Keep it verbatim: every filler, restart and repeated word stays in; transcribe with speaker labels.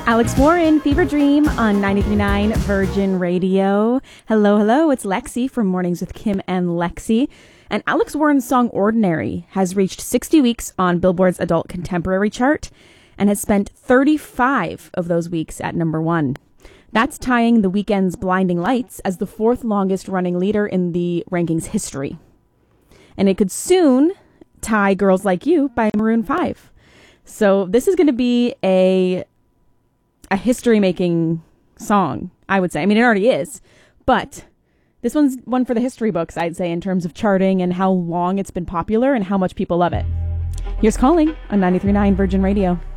Speaker 1: Alex Warren, Fever Dream on ninety-three point nine Virgin Radio. Hello, hello, it's Lexi from Mornings with Kim and Lexi. And Alex Warren's song Ordinary has reached sixty weeks on Billboard's Adult Contemporary chart and has spent thirty-five of those weeks at number one. That's tying The Weeknd's Blinding Lights as the fourth longest running leader in the rankings history. And it could soon tie Girls Like You by Maroon five. So this is going to be a a history-making song, I would say. I mean, it already is, but this one's one for the history books, I'd say, in terms of charting and how long it's been popular and how much people love it. Here's Calling on ninety-three point nine Virgin Radio.